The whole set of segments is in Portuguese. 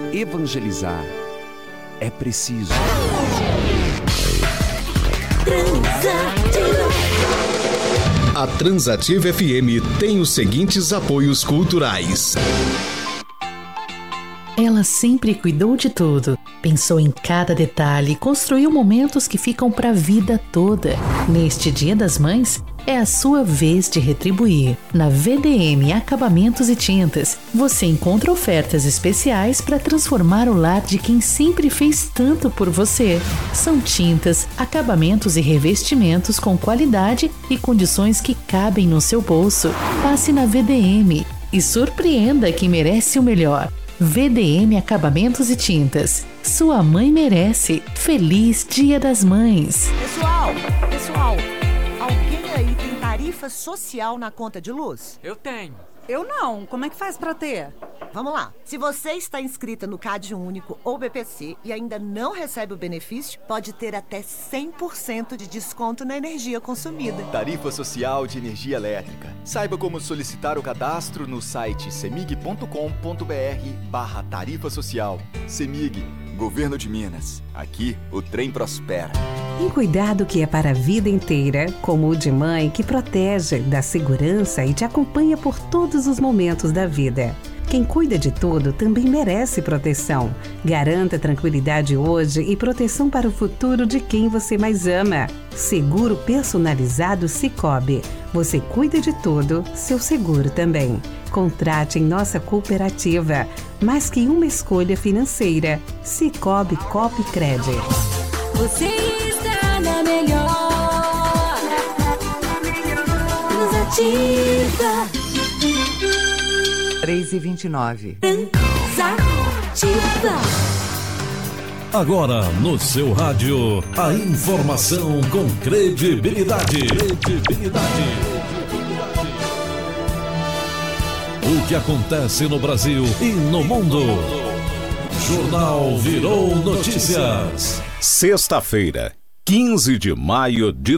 evangelizar. É preciso. A Transativa FM tem os seguintes apoios culturais. Ela sempre cuidou de tudo, pensou em cada detalhe e construiu momentos que ficam para a vida toda. Neste Dia das Mães, é a sua vez de retribuir. Na VDM Acabamentos e Tintas, você encontra ofertas especiais para transformar o lar de quem sempre fez tanto por você. São tintas, acabamentos e revestimentos com qualidade e condições que cabem no seu bolso. Passe na VDM e surpreenda quem merece o melhor. VDM Acabamentos e Tintas. Sua mãe merece. Feliz Dia das Mães. Pessoal, alguém aí tem tarifa social na conta de luz? Eu tenho. Eu não. Como é que faz pra ter? Vamos lá. Se você está inscrita no CAD Único ou BPC e ainda não recebe o benefício, pode ter até 100% de desconto na energia consumida. Tarifa Social de Energia Elétrica. Saiba como solicitar o cadastro no site cemig.com.br/tarifa social. Cemig, Governo de Minas. Aqui o trem prospera. Um cuidado que é para a vida inteira, como o de mãe que protege, dá segurança e te acompanha por todos os momentos da vida. Quem cuida de tudo também merece proteção. Garanta tranquilidade hoje e proteção para o futuro de quem você mais ama. Seguro personalizado Sicoob. Você cuida de tudo, seu seguro também. Contrate em nossa cooperativa. Mais que uma escolha financeira. Sicoob Copcred. Você está na melhor. Transativa. 3h29. Transativa. Agora no seu rádio, a informação com credibilidade. O que acontece no Brasil e no mundo. Jornal Virou Notícias. Sexta-feira, 15 de maio de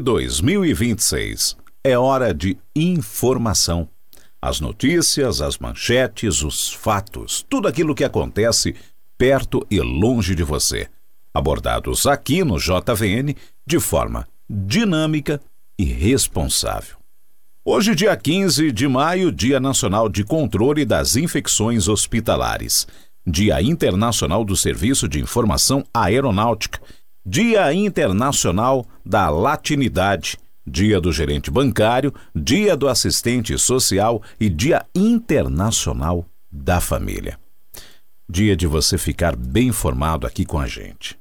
2026. É hora de informação. As notícias, as manchetes, os fatos, tudo aquilo que acontece perto e longe de você. Abordados aqui no JVN de forma dinâmica e responsável. Hoje, dia 15 de maio, Dia Nacional de Controle das Infecções Hospitalares. Dia Internacional do Serviço de Informação Aeronáutica. Dia Internacional da Latinidade. Dia do Gerente Bancário, Dia do Assistente Social e Dia Internacional da Família. Dia de você ficar bem informado aqui com a gente.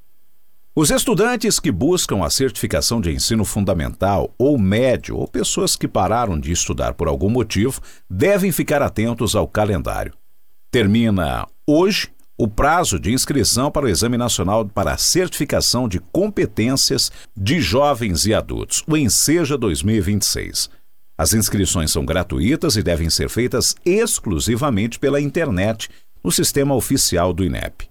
Os estudantes que buscam a certificação de ensino fundamental ou médio ou pessoas que pararam de estudar por algum motivo devem ficar atentos ao calendário. Termina hoje o prazo de inscrição para o Exame Nacional para a Certificação de Competências de Jovens e Adultos, o ENSEJA 2026. As inscrições são gratuitas e devem ser feitas exclusivamente pela internet no sistema oficial do INEP.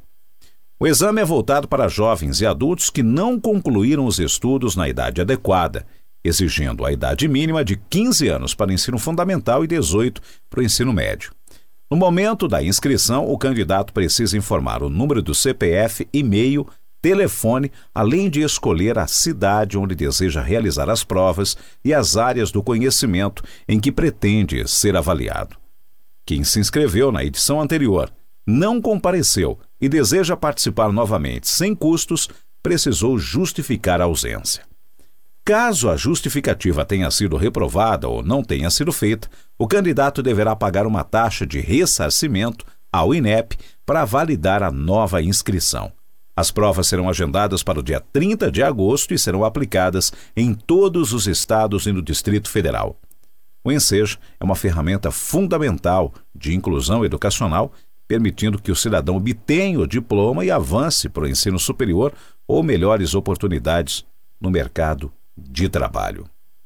O exame é voltado para jovens e adultos que não concluíram os estudos na idade adequada, exigindo a idade mínima de 15 anos para o ensino fundamental e 18 para o ensino médio. No momento da inscrição, o candidato precisa informar o número do CPF, e-mail, telefone, além de escolher a cidade onde deseja realizar as provas e as áreas do conhecimento em que pretende ser avaliado. Quem se inscreveu na edição anterior, não compareceu e deseja participar novamente sem custos, precisou justificar a ausência. Caso a justificativa tenha sido reprovada ou não tenha sido feita, o candidato deverá pagar uma taxa de ressarcimento ao INEP para validar a nova inscrição. As provas serão agendadas para o dia 30 de agosto e serão aplicadas em todos os estados e no Distrito Federal. O ENSEJA é uma ferramenta fundamental de inclusão educacional, permitindo que o cidadão obtenha o diploma e avance para o ensino superior ou melhores oportunidades no mercado de trabalho.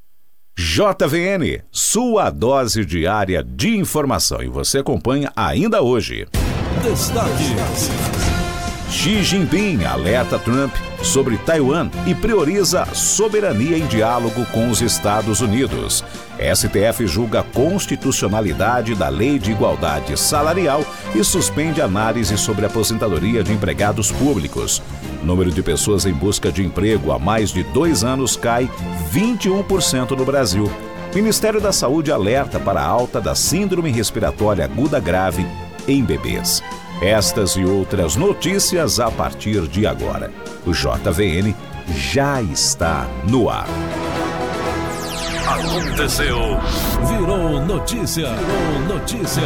JVN, sua dose diária de informação, e você acompanha ainda hoje. Destaques. Xi Jinping alerta Trump sobre Taiwan e prioriza soberania em diálogo com os Estados Unidos. STF julga a constitucionalidade da Lei de Igualdade Salarial e suspende análise sobre a aposentadoria de empregados públicos. O número de pessoas em busca de emprego há mais de 2 anos cai 21% no Brasil. Ministério da Saúde alerta para a alta da síndrome respiratória aguda grave em bebês. Estas e outras notícias a partir de agora. O JVN já está no ar. Aconteceu. Virou notícia. Virou notícia.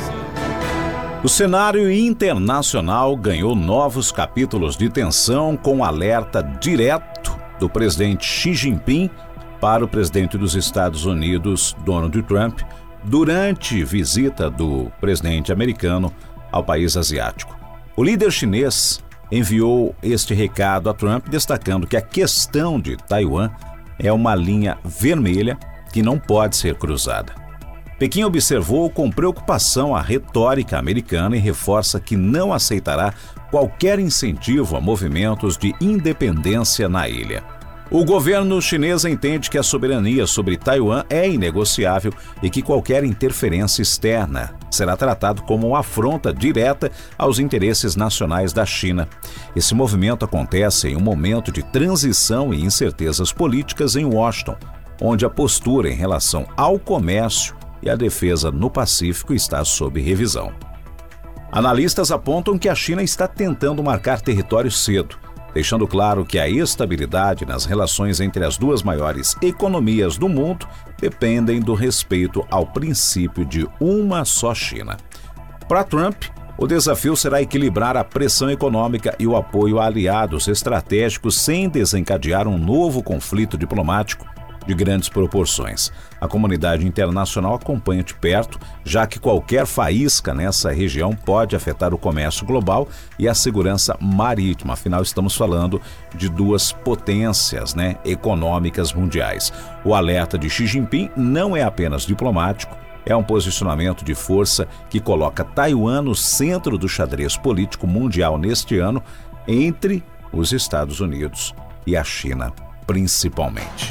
O cenário internacional ganhou novos capítulos de tensão com alerta direto do presidente Xi Jinping para o presidente dos Estados Unidos, Donald Trump, durante visita do presidente americano ao país asiático. O líder chinês enviou este recado a Trump, destacando que a questão de Taiwan é uma linha vermelha que não pode ser cruzada. Pequim observou com preocupação a retórica americana e reforça que não aceitará qualquer incentivo a movimentos de independência na ilha. O governo chinês entende que a soberania sobre Taiwan é inegociável e que qualquer interferência externa será tratado como uma afronta direta aos interesses nacionais da China. Esse movimento acontece em um momento de transição e incertezas políticas em Washington, onde a postura em relação ao comércio e a defesa no Pacífico está sob revisão. Analistas apontam que a China está tentando marcar território cedo, deixando claro que a estabilidade nas relações entre as duas maiores economias do mundo dependem do respeito ao princípio de uma só China. Para Trump, o desafio será equilibrar a pressão econômica e o apoio a aliados estratégicos sem desencadear um novo conflito diplomático de grandes proporções. A comunidade internacional acompanha de perto, já que qualquer faísca nessa região pode afetar o comércio global e a segurança marítima. Afinal, estamos falando de duas potências, econômicas mundiais. O alerta de Xi Jinping não é apenas diplomático, é um posicionamento de força que coloca Taiwan no centro do xadrez político mundial neste ano, entre os Estados Unidos e a China, principalmente.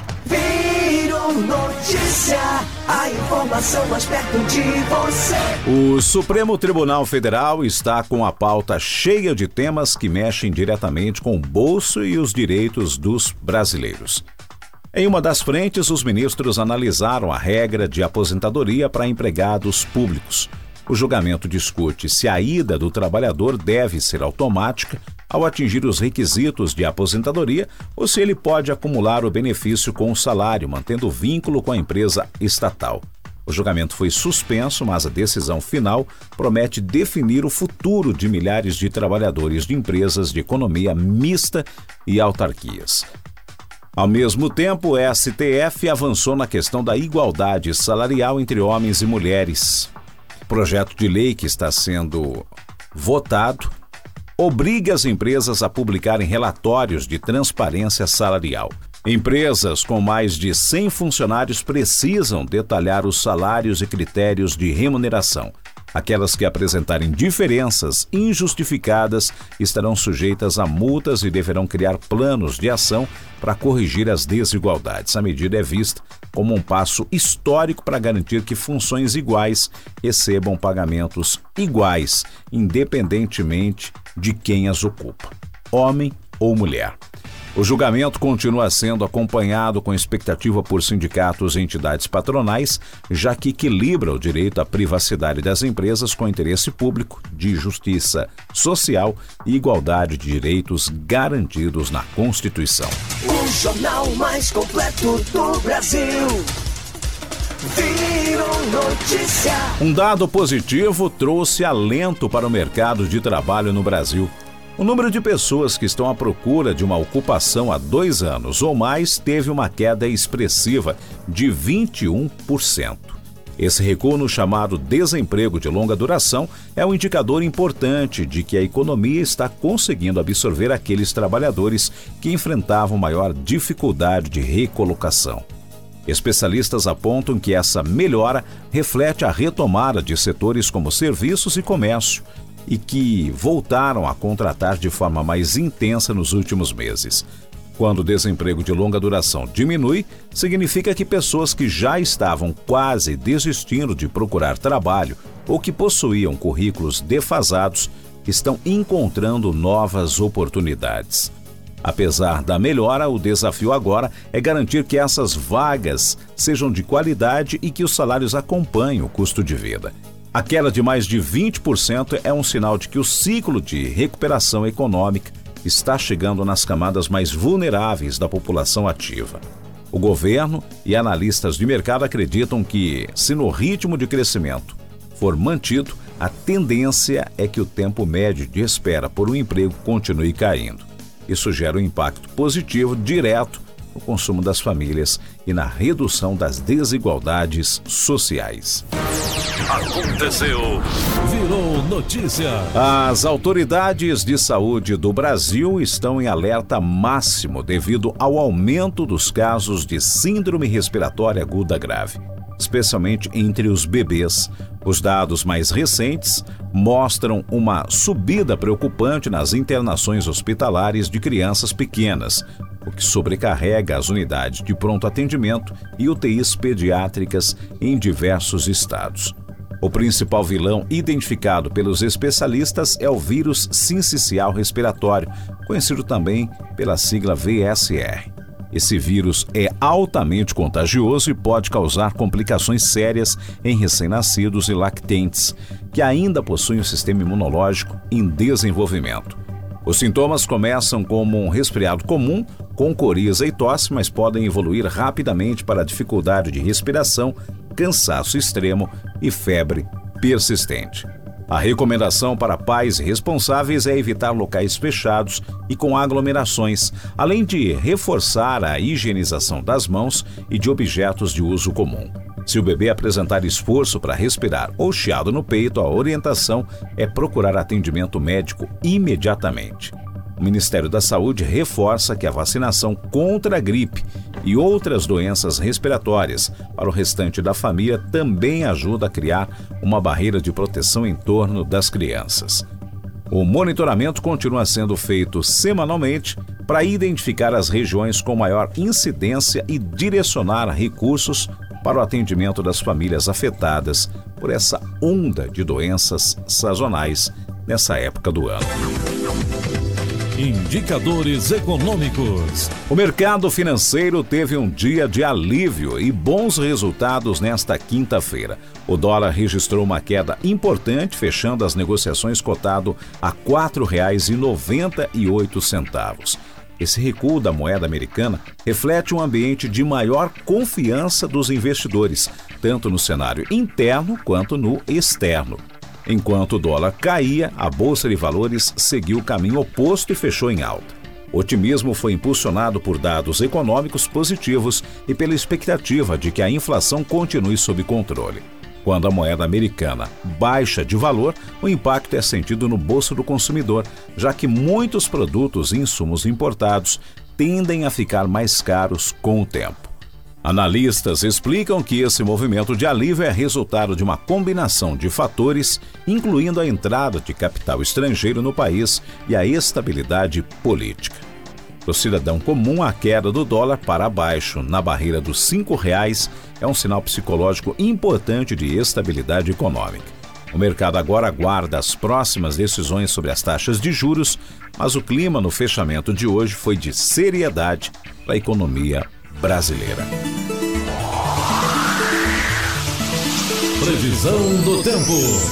Notícia, a informação mais perto de você. O Supremo Tribunal Federal está com a pauta cheia de temas que mexem diretamente com o bolso e os direitos dos brasileiros. Em uma das frentes, os ministros analisaram a regra de aposentadoria para empregados públicos. O julgamento discute se a ida do trabalhador deve ser automática ao atingir os requisitos de aposentadoria ou se ele pode acumular o benefício com o salário, mantendo o vínculo com a empresa estatal. O julgamento foi suspenso, mas a decisão final promete definir o futuro de milhares de trabalhadores de empresas de economia mista e autarquias. Ao mesmo tempo, o STF avançou na questão da igualdade salarial entre homens e mulheres. O projeto de lei que está sendo votado obriga as empresas a publicarem relatórios de transparência salarial. Empresas com mais de 100 funcionários precisam detalhar os salários e critérios de remuneração. Aquelas que apresentarem diferenças injustificadas estarão sujeitas a multas e deverão criar planos de ação para corrigir as desigualdades. A medida é vista como um passo histórico para garantir que funções iguais recebam pagamentos iguais, independentemente de quem as ocupa, homem ou mulher. O julgamento continua sendo acompanhado com expectativa por sindicatos e entidades patronais, já que equilibra o direito à privacidade das empresas com interesse público, de justiça social e igualdade de direitos garantidos na Constituição. O jornal mais completo do Brasil. Virou notícia. Um dado positivo trouxe alento para o mercado de trabalho no Brasil. O número de pessoas que estão à procura de uma ocupação há 2 anos ou mais teve uma queda expressiva de 21%. Esse recuo no chamado desemprego de longa duração é um indicador importante de que a economia está conseguindo absorver aqueles trabalhadores que enfrentavam maior dificuldade de recolocação. Especialistas apontam que essa melhora reflete a retomada de setores como serviços e comércio, e que voltaram a contratar de forma mais intensa nos últimos meses. Quando o desemprego de longa duração diminui, significa que pessoas que já estavam quase desistindo de procurar trabalho ou que possuíam currículos defasados estão encontrando novas oportunidades. Apesar da melhora, o desafio agora é garantir que essas vagas sejam de qualidade e que os salários acompanhem o custo de vida. A queda de mais de 20% é um sinal de que o ciclo de recuperação econômica está chegando nas camadas mais vulneráveis da população ativa. O governo e analistas de mercado acreditam que, se no ritmo de crescimento for mantido, a tendência é que o tempo médio de espera por um emprego continue caindo. Isso gera um impacto positivo direto no consumo das famílias e na redução das desigualdades sociais. Aconteceu, virou notícia. As autoridades de saúde do Brasil estão em alerta máximo devido ao aumento dos casos de síndrome respiratória aguda grave, especialmente entre os bebês. Os dados mais recentes mostram uma subida preocupante nas internações hospitalares de crianças pequenas, o que sobrecarrega as unidades de pronto atendimento e UTIs pediátricas em diversos estados. O principal vilão identificado pelos especialistas é o vírus sincicial respiratório, conhecido também pela sigla VSR. Esse vírus é altamente contagioso e pode causar complicações sérias em recém-nascidos e lactentes, que ainda possuem um sistema imunológico em desenvolvimento. Os sintomas começam como um resfriado comum, com coriza e tosse, mas podem evoluir rapidamente para dificuldade de respiração, cansaço extremo e febre persistente. A recomendação para pais responsáveis é evitar locais fechados e com aglomerações, além de reforçar a higienização das mãos e de objetos de uso comum. Se o bebê apresentar esforço para respirar ou chiado no peito, a orientação é procurar atendimento médico imediatamente. O Ministério da Saúde reforça que a vacinação contra a gripe e outras doenças respiratórias para o restante da família também ajuda a criar uma barreira de proteção em torno das crianças. O monitoramento continua sendo feito semanalmente para identificar as regiões com maior incidência e direcionar recursos para o atendimento das famílias afetadas por essa onda de doenças sazonais nessa época do ano. Indicadores econômicos. O mercado financeiro teve um dia de alívio e bons resultados nesta quinta-feira. O dólar registrou uma queda importante, fechando as negociações cotado a R$ 4,98. Esse recuo da moeda americana reflete um ambiente de maior confiança dos investidores, tanto no cenário interno quanto no externo. Enquanto o dólar caía, a Bolsa de Valores seguiu o caminho oposto e fechou em alta. O otimismo foi impulsionado por dados econômicos positivos e pela expectativa de que a inflação continue sob controle. Quando a moeda americana baixa de valor, o impacto é sentido no bolso do consumidor, já que muitos produtos e insumos importados tendem a ficar mais caros com o tempo. Analistas explicam que esse movimento de alívio é resultado de uma combinação de fatores, incluindo a entrada de capital estrangeiro no país e a estabilidade política. Para o cidadão comum, a queda do dólar para baixo, na barreira dos R$ 5,00, é um sinal psicológico importante de estabilidade econômica. O mercado agora aguarda as próximas decisões sobre as taxas de juros, mas o clima no fechamento de hoje foi de seriedade para a economia brasileira. Previsão do tempo.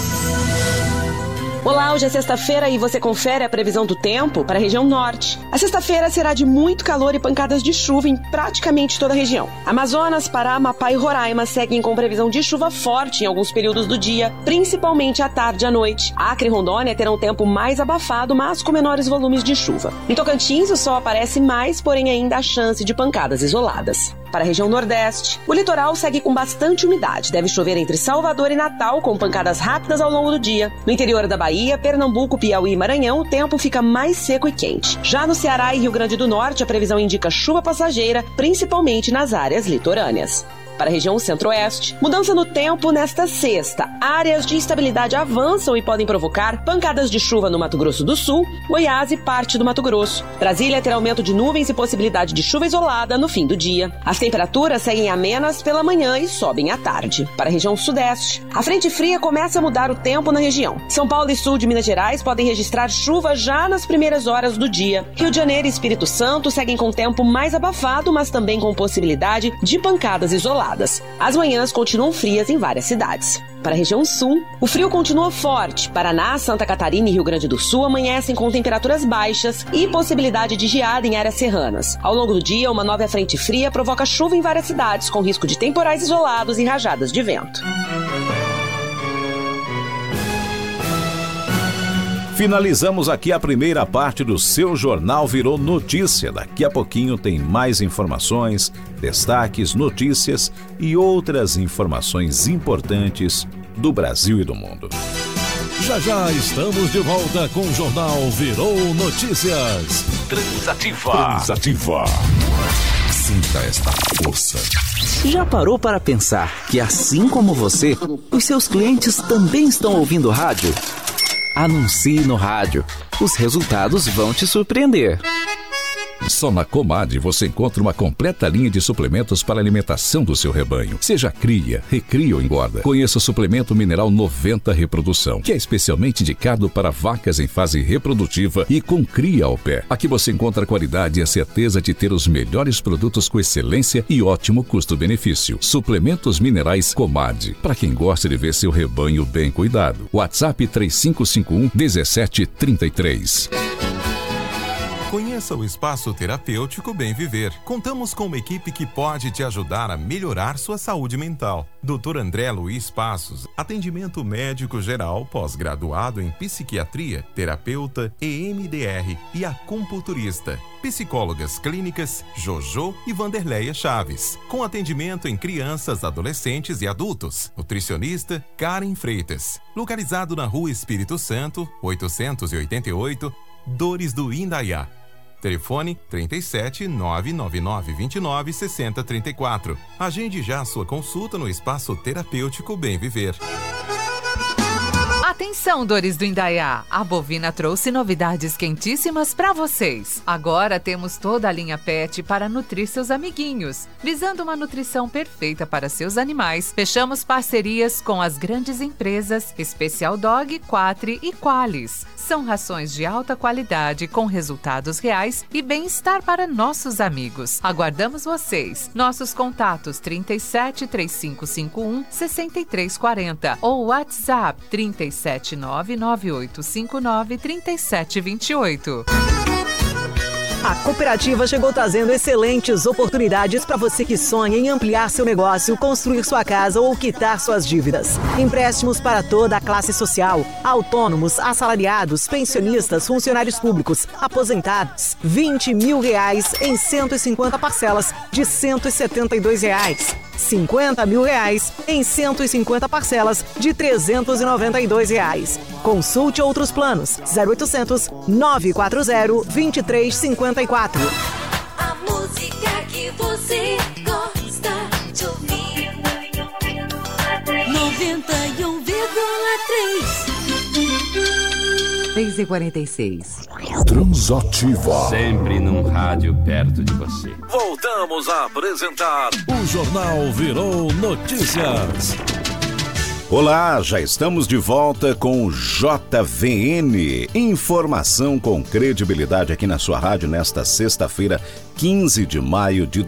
Olá, hoje é sexta-feira e você confere a previsão do tempo para a região norte. A sexta-feira será de muito calor e pancadas de chuva em praticamente toda a região. Amazonas, Pará, Amapá e Roraima seguem com previsão de chuva forte em alguns períodos do dia, principalmente à tarde e à noite. Acre e Rondônia terão tempo mais abafado, mas com menores volumes de chuva. Em Tocantins, o sol aparece mais, porém ainda há chance de pancadas isoladas. Para a região nordeste, o litoral segue com bastante umidade. Deve chover entre Salvador e Natal, com pancadas rápidas ao longo do dia. No interior da Bahia, Pernambuco, Piauí e Maranhão, o tempo fica mais seco e quente. Já no Ceará e Rio Grande do Norte, a previsão indica chuva passageira, principalmente nas áreas litorâneas. para a região centro-oeste. Mudança no tempo nesta sexta. Áreas de instabilidade avançam e podem provocar pancadas de chuva no Mato Grosso do Sul, Goiás e parte do Mato Grosso. Brasília terá aumento de nuvens e possibilidade de chuva isolada no fim do dia. As temperaturas seguem amenas pela manhã e sobem à tarde. Para a região sudeste, a frente fria começa a mudar o tempo na região. São Paulo e sul de Minas Gerais podem registrar chuva já nas primeiras horas do dia. Rio de Janeiro e Espírito Santo seguem com tempo mais abafado, mas também com possibilidade de pancadas isoladas. As manhãs continuam frias em várias cidades. Para a região sul, o frio continua forte. Paraná, Santa Catarina e Rio Grande do Sul amanhecem com temperaturas baixas e possibilidade de geada em áreas serranas. Ao longo do dia, uma nova frente fria provoca chuva em várias cidades, com risco de temporais isolados e rajadas de vento. Finalizamos aqui a primeira parte do seu Jornal Virou Notícia. Daqui a pouquinho tem mais informações, destaques, notícias e outras informações importantes do Brasil e do mundo. Já já estamos de volta com o Jornal Virou Notícias. Transativa. Sinta esta força. Já parou para pensar que, assim como você, os seus clientes também estão ouvindo rádio? Anuncie no rádio. Os resultados vão te surpreender. Só na Comad você encontra uma completa linha de suplementos para a alimentação do seu rebanho. Seja cria, recria ou engorda. Conheça o suplemento mineral 90 Reprodução, que é especialmente indicado para vacas em fase reprodutiva e com cria ao pé. Aqui você encontra a qualidade e a certeza de ter os melhores produtos com excelência e ótimo custo-benefício. Suplementos minerais Comad, para quem gosta de ver seu rebanho bem cuidado. WhatsApp 3551-1733. Conheça o Espaço Terapêutico Bem Viver. Contamos com uma equipe que pode te ajudar a melhorar sua saúde mental. Dr. André Luiz Passos, atendimento médico geral, pós-graduado em psiquiatria, terapeuta, EMDR e acupunturista. Psicólogas clínicas Jojo e Vanderleia Chaves, com atendimento em crianças, adolescentes e adultos. Nutricionista Karen Freitas, localizado na Rua Espírito Santo, 888, Dores do Indaiá. Telefone 37 999 29 60 34. Agende já a sua consulta no Espaço Terapêutico Bem Viver. Atenção, Dores do Indaiá! A Bovina trouxe novidades quentíssimas para vocês. Agora temos toda a linha PET para nutrir seus amiguinhos. Visando uma nutrição perfeita para seus animais, fechamos parcerias com as grandes empresas Special Dog, Quatri e Qualis. São rações de alta qualidade com resultados reais e bem-estar para nossos amigos. Aguardamos vocês. Nossos contatos 37 3551 6340 ou WhatsApp 37998593728. A cooperativa chegou trazendo excelentes oportunidades para você que sonha em ampliar seu negócio, construir sua casa ou quitar suas dívidas. Empréstimos para toda a classe social, autônomos, assalariados, pensionistas, funcionários públicos, aposentados. R$20 mil em 150 parcelas de R$172. R$50 mil em 150 parcelas de R$392. Consulte outros planos. 0800 940 2354. A música que você gosta de ouvir. 91,3. 6h46. Transativa. Sempre num rádio perto de você. Voltamos a apresentar o Jornal Virou Notícias. Olá, já estamos de volta com o JVN. Informação com credibilidade aqui na sua rádio nesta sexta-feira, 15 de maio de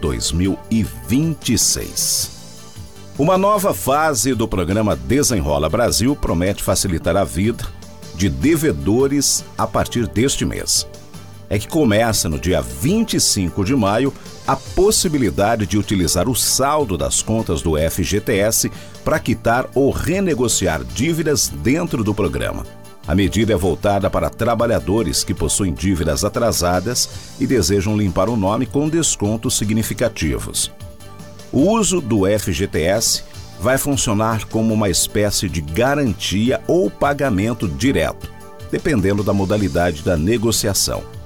2026. Uma nova fase do programa Desenrola Brasil promete facilitar a vida de devedores a partir deste mês. É que começa no dia 25 de maio a possibilidade de utilizar o saldo das contas do FGTS para quitar ou renegociar dívidas dentro do programa. A medida é voltada para trabalhadores que possuem dívidas atrasadas e desejam limpar o nome com descontos significativos. O uso do FGTS vai funcionar como uma espécie de garantia ou pagamento direto, dependendo da modalidade da negociação.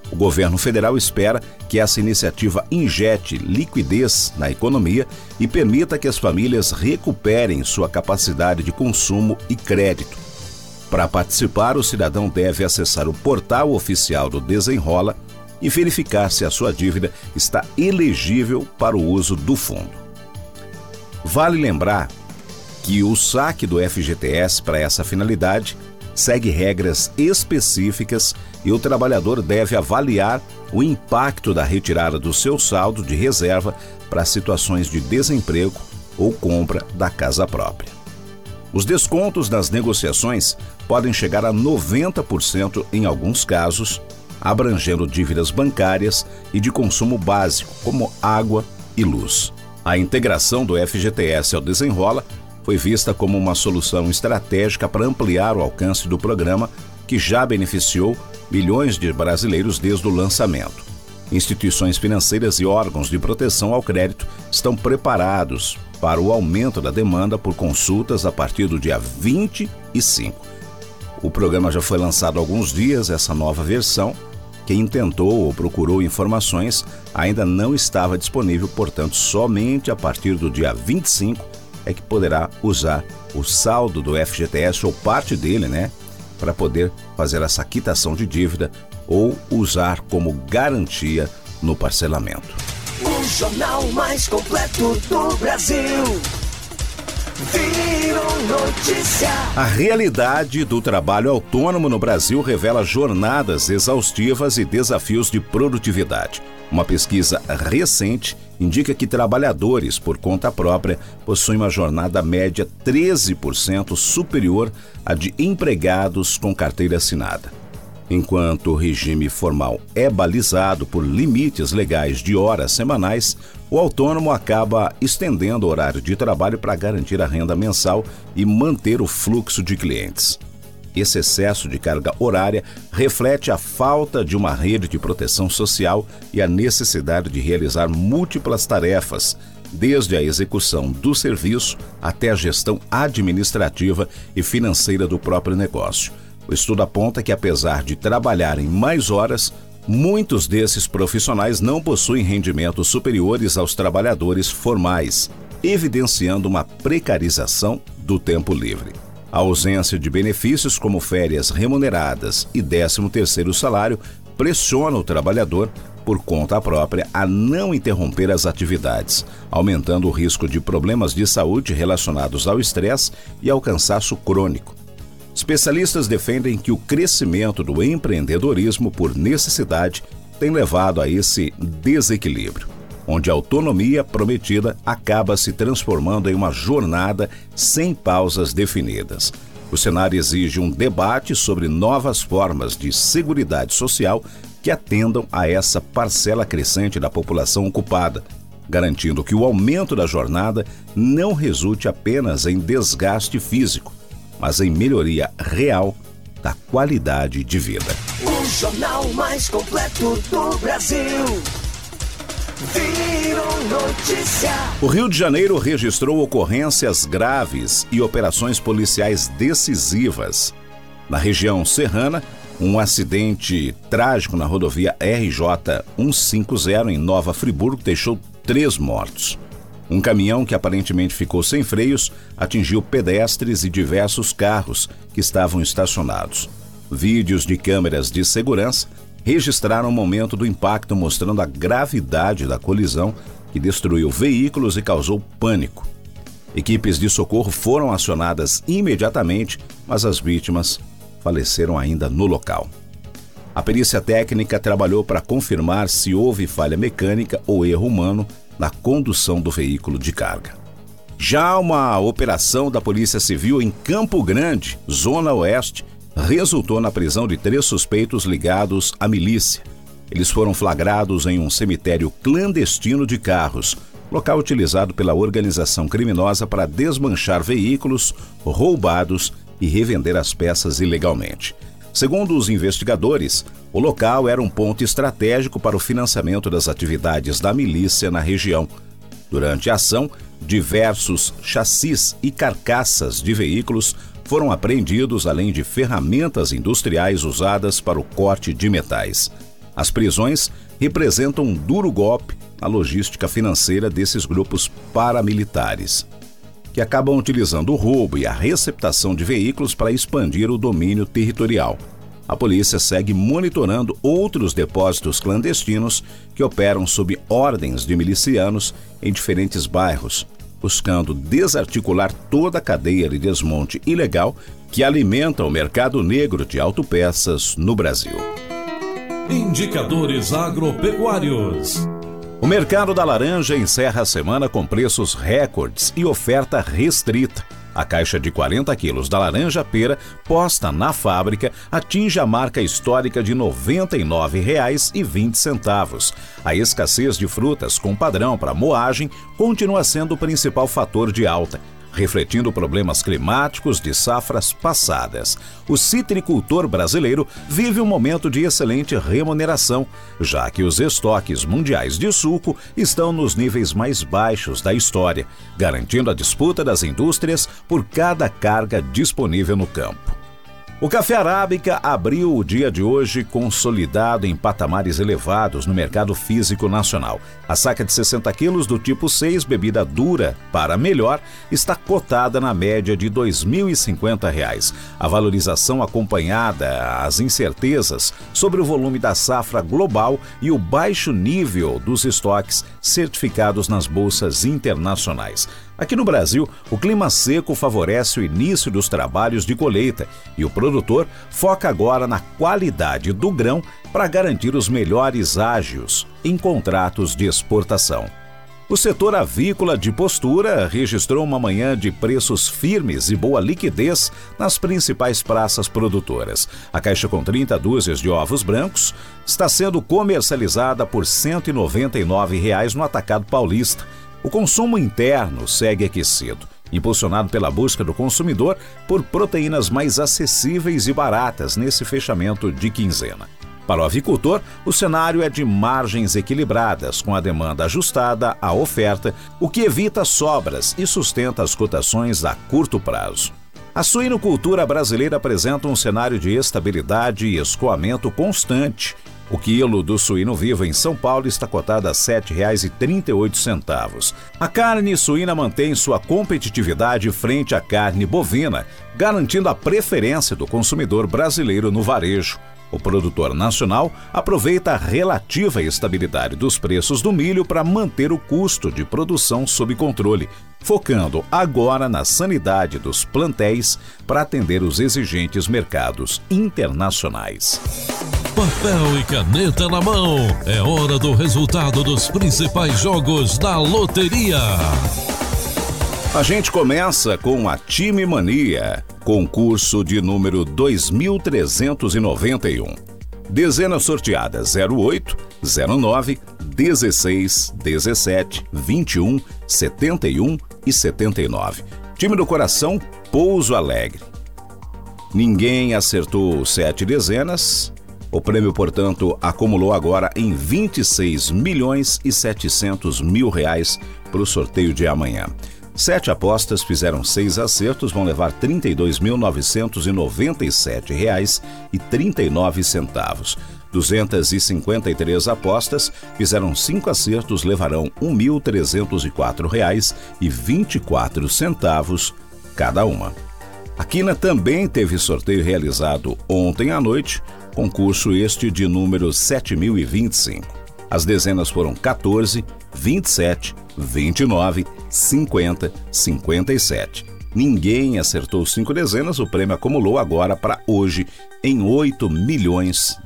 O governo federal espera que essa iniciativa injete liquidez na economia e permita que as famílias recuperem sua capacidade de consumo e crédito. Para participar, o cidadão deve acessar o portal oficial do Desenrola e verificar se a sua dívida está elegível para o uso do fundo. Vale lembrar que o saque do FGTS para essa finalidade segue regras específicas e o trabalhador deve avaliar o impacto da retirada do seu saldo de reserva para situações de desemprego ou compra da casa própria. Os descontos nas negociações podem chegar a 90% em alguns casos, abrangendo dívidas bancárias e de consumo básico, como água e luz. A integração do FGTS ao Desenrola foi vista como uma solução estratégica para ampliar o alcance do programa, que já beneficiou milhões de brasileiros desde o lançamento. Instituições financeiras e órgãos de proteção ao crédito estão preparados para o aumento da demanda por consultas a partir do dia 25. O programa já foi lançado há alguns dias, essa nova versão. Quem tentou ou procurou informações ainda não estava disponível, portanto, somente a partir do dia 25 é que poderá usar o saldo do FGTS ou parte dele, para poder fazer essa quitação de dívida ou usar como garantia no parcelamento. O jornal mais completo do Brasil. Virou notícia. A realidade do trabalho autônomo no Brasil revela jornadas exaustivas e desafios de produtividade. Uma pesquisa recente indica que trabalhadores por conta própria possuem uma jornada média 13% superior à de empregados com carteira assinada. Enquanto o regime formal é balizado por limites legais de horas semanais, o autônomo acaba estendendo o horário de trabalho para garantir a renda mensal e manter o fluxo de clientes. Esse excesso de carga horária reflete a falta de uma rede de proteção social e a necessidade de realizar múltiplas tarefas, desde a execução do serviço até a gestão administrativa e financeira do próprio negócio. O estudo aponta que, apesar de trabalharem mais horas, muitos desses profissionais não possuem rendimentos superiores aos trabalhadores formais, evidenciando uma precarização do tempo livre. A ausência de benefícios como férias remuneradas e 13º salário pressiona o trabalhador por conta própria a não interromper as atividades, aumentando o risco de problemas de saúde relacionados ao estresse e ao cansaço crônico. Especialistas defendem que o crescimento do empreendedorismo por necessidade tem levado a esse desequilíbrio, onde a autonomia prometida acaba se transformando em uma jornada sem pausas definidas. O cenário exige um debate sobre novas formas de seguridade social que atendam a essa parcela crescente da população ocupada, garantindo que o aumento da jornada não resulte apenas em desgaste físico, mas em melhoria real da qualidade de vida. O jornal mais completo do Brasil. Virou notícia. O Rio de Janeiro registrou ocorrências graves e operações policiais decisivas. Na região serrana, um acidente trágico na rodovia RJ 150 em Nova Friburgo deixou 3 mortos. Um caminhão que aparentemente ficou sem freios atingiu pedestres e diversos carros que estavam estacionados. Vídeos de câmeras de segurança registraram o momento do impacto, mostrando a gravidade da colisão que destruiu veículos e causou pânico. Equipes de socorro foram acionadas imediatamente, mas as vítimas faleceram ainda no local. A perícia técnica trabalhou para confirmar se houve falha mecânica ou erro humano na condução do veículo de carga. Já uma operação da Polícia Civil em Campo Grande, Zona Oeste, resultou na prisão de 3 suspeitos ligados à milícia. Eles foram flagrados em um cemitério clandestino de carros, local utilizado pela organização criminosa para desmanchar veículos roubados e revender as peças ilegalmente. Segundo os investigadores, o local era um ponto estratégico para o financiamento das atividades da milícia na região. Durante a ação, diversos chassis e carcaças de veículos foram apreendidos, além de ferramentas industriais usadas para o corte de metais. As prisões representam um duro golpe na logística financeira desses grupos paramilitares, que acabam utilizando o roubo e a receptação de veículos para expandir o domínio territorial. A polícia segue monitorando outros depósitos clandestinos que operam sob ordens de milicianos em diferentes bairros, buscando desarticular toda a cadeia de desmonte ilegal que alimenta o mercado negro de autopeças no Brasil. Indicadores agropecuários. O mercado da laranja encerra a semana com preços recordes e oferta restrita. A caixa de 40 quilos da laranja pera posta na fábrica atinge a marca histórica de R$ 99,20. A escassez de frutas com padrão para moagem continua sendo o principal fator de alta, refletindo problemas climáticos de safras passadas. O citricultor brasileiro vive um momento de excelente remuneração, já que os estoques mundiais de suco estão nos níveis mais baixos da história, garantindo a disputa das indústrias por cada carga disponível no campo. O café arábica abriu o dia de hoje consolidado em patamares elevados no mercado físico nacional. A saca de 60 quilos do tipo 6, bebida dura para melhor, está cotada na média de R$ 2.050. A valorização acompanhada às incertezas sobre o volume da safra global e o baixo nível dos estoques certificados nas bolsas internacionais. Aqui no Brasil, o clima seco favorece o início dos trabalhos de colheita e o produtor foca agora na qualidade do grão para garantir os melhores ágios em contratos de exportação. O setor avícola de Postura registrou uma manhã de preços firmes e boa liquidez nas principais praças produtoras. A caixa com 30 dúzias de ovos brancos está sendo comercializada por R$ 199,00 no Atacado Paulista. O consumo interno segue aquecido, impulsionado pela busca do consumidor por proteínas mais acessíveis e baratas nesse fechamento de quinzena. Para o avicultor, o cenário é de margens equilibradas, com a demanda ajustada à oferta, o que evita sobras e sustenta as cotações a curto prazo. A suinocultura brasileira apresenta um cenário de estabilidade e escoamento constante. O quilo do suíno vivo em São Paulo está cotado a R$ 7,38. A carne suína mantém sua competitividade frente à carne bovina, garantindo a preferência do consumidor brasileiro no varejo. O produtor nacional aproveita a relativa estabilidade dos preços do milho para manter o custo de produção sob controle, focando agora na sanidade dos plantéis para atender os exigentes mercados internacionais. Papel e caneta na mão, é hora do resultado dos principais jogos da loteria. A gente começa com a Time Mania, concurso de número 2391. Dezenas sorteadas 08, 09, 16, 17, 21, 71 e 79. Time do coração, Pouso Alegre. Ninguém acertou 7 dezenas. O prêmio, portanto, acumulou agora em R$ 26.700.000 para o sorteio de amanhã. 7 apostas fizeram 6 acertos, vão levar R$ 32.997,39. 253 apostas fizeram 5 acertos, levarão R$ 1.304,24 cada uma. A Quina também teve sorteio realizado ontem à noite, concurso este de número 7025. As dezenas foram 14, 27, 29, 50, 57. Ninguém acertou 5 dezenas, o prêmio acumulou agora para hoje em R$ 8 milhões.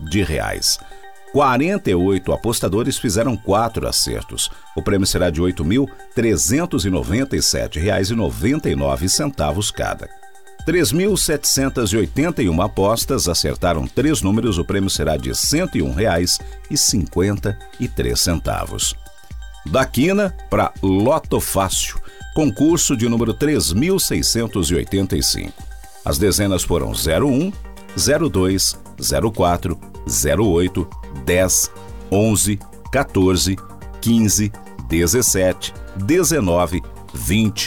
48 apostadores fizeram 4 acertos. O prêmio será de R$ 8.397,99 cada. 3.781 apostas acertaram 3 números, o prêmio será de R$ 101,53. Da Quina para Loto Fácil, concurso de número 3.685. As dezenas foram 01, 02, 04, 08, 10, 11, 14, 15, 17, 19, 20,